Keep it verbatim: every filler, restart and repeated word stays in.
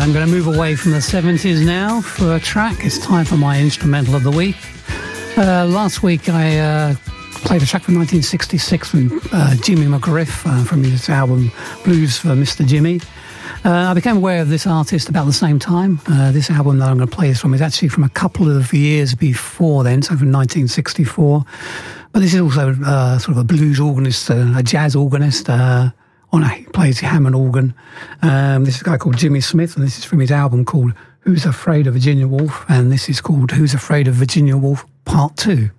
I'm going to move away from the seventies now for a track. It's time for my instrumental of the week. Uh, last week I uh, played a track from nineteen sixty-six from uh, Jimmy McGriff uh, from his album Blues for Mister Jimmy. Uh, I became aware of this artist about the same time. Uh, this album that I'm going to play is from is actually from a couple of years before then, so from nineteen sixty-four. But this is also uh, sort of a blues organist, uh, a jazz organist. Uh, on a, he plays Hammond organ. Um, this is a guy called Jimmy Smith, and this is from his album called Who's Afraid of Virginia Woolf, and this is called Who's Afraid of Virginia Woolf Part two.